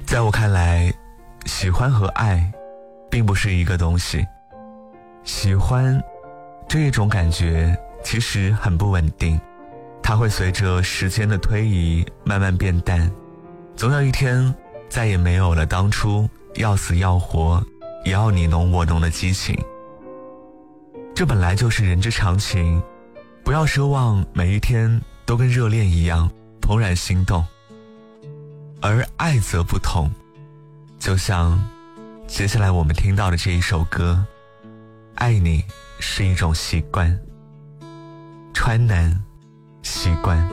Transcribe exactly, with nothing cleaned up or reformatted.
在我看来，喜欢和爱并不是一个东西。喜欢这一种感觉其实很不稳定，它会随着时间的推移慢慢变淡，总有一天再也没有了当初要死要活也要你侬我侬的激情。这本来就是人之常情，不要奢望每一天都跟热恋一样怦然心动。而爱则不同，就像接下来我们听到的这一首歌，爱你是一种习惯，川南习惯。